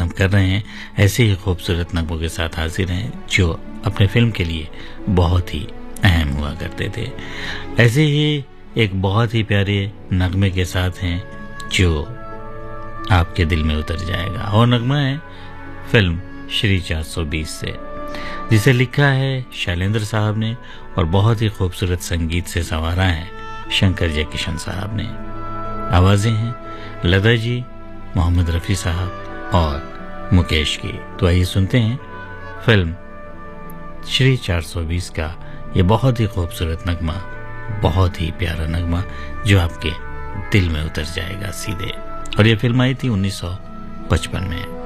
ख़त्म कर रहे हैं। ऐसे ही खूबसूरत नगमों के साथ हाजिर हैं जो अपने फिल्म के लिए बहुत ही अहम हुआ करते थे। ऐसे ही एक बहुत ही प्यारे नगमे के साथ हैं जो आपके दिल में उतर जाएगा, और नगमा है फिल्म श्री 420 से, जिसे लिखा है शैलेंद्र साहब ने और बहुत ही खूबसूरत संगीत से संवारा है शंकर जयकिशन साहब ने। आवाज़ें हैं लता जी, मोहम्मद रफ़ी साहब और मुकेश की। तो आइए सुनते हैं फिल्म श्री 420 का ये बहुत ही खूबसूरत नगमा, बहुत ही प्यारा नगमा जो आपके दिल में उतर जाएगा सीधे। और ये फिल्म आई थी 1955 में।